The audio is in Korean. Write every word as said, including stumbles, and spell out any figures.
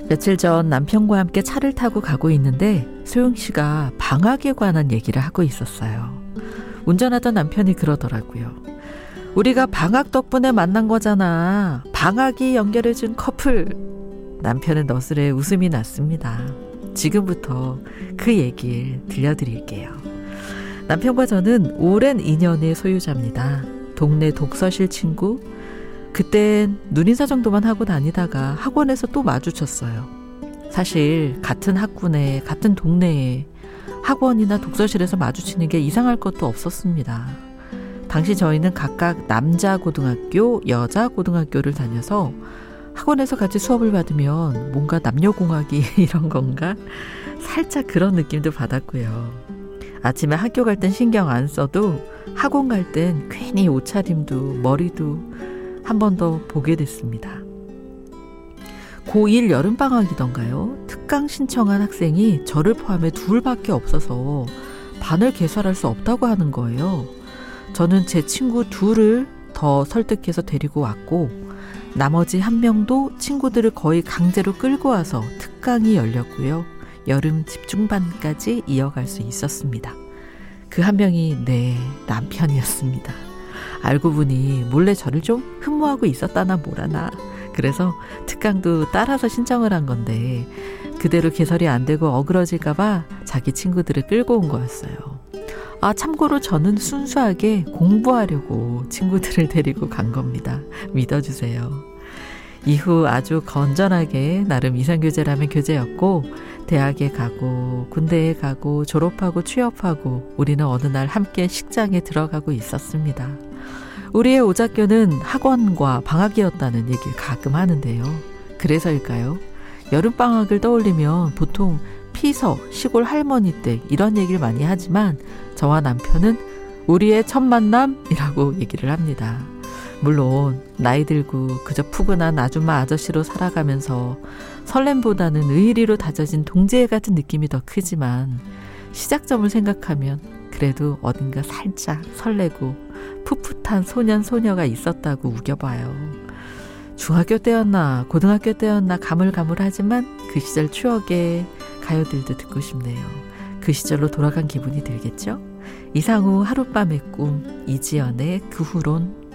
며칠 전 남편과 함께 차를 타고 가고 있는데 소영 씨가 방학에 관한 얘기를 하고 있었어요. 운전하던 남편이 그러더라고요. 우리가 방학 덕분에 만난 거잖아. 방학이 연결해준 커플. 남편은 너스레 웃음이 났습니다. 지금부터 그 얘기를 들려드릴게요. 남편과 저는 오랜 인연의 소유자입니다. 동네 독서실 친구. 그땐 눈인사 정도만 하고 다니다가 학원에서 또 마주쳤어요. 사실 같은 학군에 같은 동네에 학원이나 독서실에서 마주치는 게 이상할 것도 없었습니다. 당시 저희는 각각 남자 고등학교, 여자 고등학교를 다녀서 학원에서 같이 수업을 받으면 뭔가 남녀공학이 이런 건가? 살짝 그런 느낌도 받았고요. 아침에 학교 갈 땐 신경 안 써도 학원 갈 땐 괜히 옷차림도 머리도 한 번 더 보게 됐습니다. 고일 여름방학이던가요? 특강 신청한 학생이 저를 포함해 둘밖에 없어서 반을 개설할 수 없다고 하는 거예요. 저는 제 친구 둘을 더 설득해서 데리고 왔고 나머지 한 명도 친구들을 거의 강제로 끌고 와서 특강이 열렸고요. 여름 집중반까지 이어갈 수 있었습니다. 그 한 명이 내 남편이었습니다. 알고 보니 몰래 저를 좀 흠모하고 있었다나 뭐라나. 그래서 특강도 따라서 신청을 한 건데 그대로 개설이 안 되고 어그러질까봐 자기 친구들을 끌고 온 거였어요. 아, 참고로 저는 순수하게 공부하려고 친구들을 데리고 간 겁니다. 믿어주세요. 이후 아주 건전하게 나름 이상교제라면 교제였고 대학에 가고 군대에 가고 졸업하고 취업하고 우리는 어느 날 함께 식장에 들어가고 있었습니다. 우리의 오작교는 학원과 방학이었다는 얘기를 가끔 하는데요. 그래서일까요? 여름방학을 떠올리면 보통 피서, 시골 할머니 댁 이런 얘기를 많이 하지만 저와 남편은 우리의 첫 만남이라고 얘기를 합니다. 물론 나이 들고 그저 푸근한 아줌마 아저씨로 살아가면서 설렘보다는 의리로 다져진 동지애 같은 느낌이 더 크지만 시작점을 생각하면 그래도 어딘가 살짝 설레고 풋풋한 소년 소녀가 있었다고 우겨봐요. 중학교 때였나 고등학교 때였나 가물가물하지만 그 시절 추억의 가요들도 듣고 싶네요. 그 시절로 돌아간 기분이 들겠죠? 이상우 하룻밤의 꿈, 이지연의 그 후론.